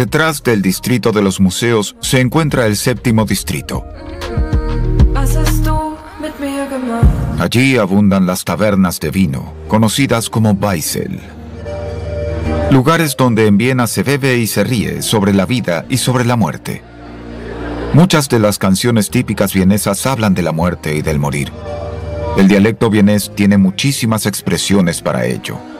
Detrás del distrito de los museos se encuentra el séptimo distrito. Allí abundan las tabernas de vino, conocidas como Weissel. Lugares donde en Viena se bebe y se ríe sobre la vida y sobre la muerte. Muchas de las canciones típicas vienesas hablan de la muerte y del morir. El dialecto vienés tiene muchísimas expresiones para ello.